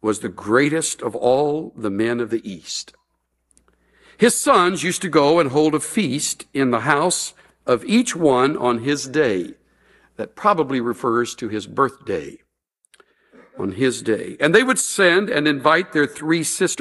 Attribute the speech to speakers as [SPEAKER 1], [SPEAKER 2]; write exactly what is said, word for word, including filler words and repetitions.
[SPEAKER 1] was the greatest of all the men of the East. His sons used to go and hold a feast in the house of each one on his day. That probably refers to his birthday. On his day. And they would send and invite their three sisters